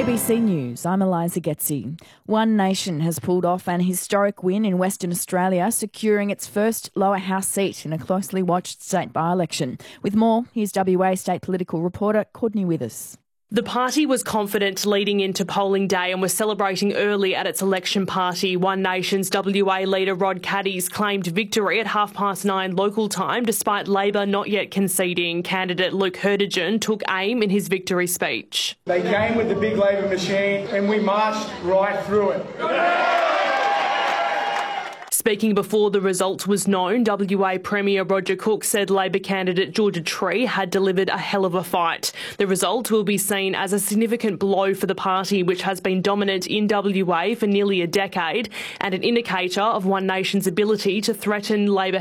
ABC News, I'm Eliza Getzi. One Nation has pulled off an historic win in Western Australia, securing its first lower house seat in a closely watched state by-election. With more, here's WA state political reporter Courtney Withers. The party was confident leading into polling day and was celebrating early at its election party. One Nation's WA leader Rod Caddies claimed victory at 9:30 local time, despite Labor not yet conceding. Candidate Luke Herdigen took aim in his victory speech. They came with the big Labor machine and we marched right through it. Speaking before the result was known, WA Premier Roger Cook said Labor candidate Georgia Tree had delivered a hell of a fight. The result will be seen as a significant blow for the party, which has been dominant in WA for nearly a decade, and an indicator of One Nation's ability to threaten Labor